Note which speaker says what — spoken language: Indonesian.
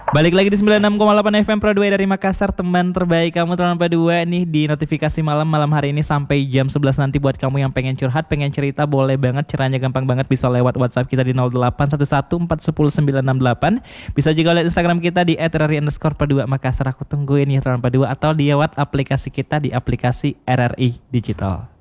Speaker 1: Balik lagi di 96,8 FM Pro 2 dari Makassar. Teman terbaik kamu teman Pro 2 nih di notifikasi malam hari ini sampai jam 11 nanti. Buat kamu yang pengen curhat, pengen cerita, boleh banget. Caranya gampang banget, bisa lewat WhatsApp kita di 0811410968. Bisa juga lihat Instagram kita di @rri_pro2 Makassar. Aku tungguin ya teman Pro 2, atau lewat aplikasi kita di aplikasi RRI Digital.